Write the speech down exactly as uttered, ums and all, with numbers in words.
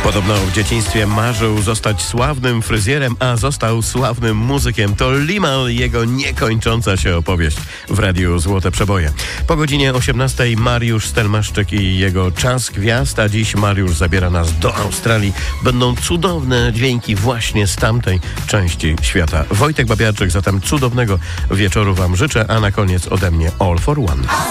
Podobno w dzieciństwie marzył zostać sławnym fryzjerem, a został sławnym muzykiem. To Limahl, jego niekończąca się opowieść w Radiu Złote Przeboje. Po godzinie osiemnastej Mariusz Stelmaszczyk i jego Czas Gwiazd, a dziś Mariusz zabiera nas do Australii. Będą cudowne dźwięki właśnie z tamtej części świata. Wojtek Babiarczyk, zatem cudownego wieczoru wam życzę, a na koniec ode mnie All for One.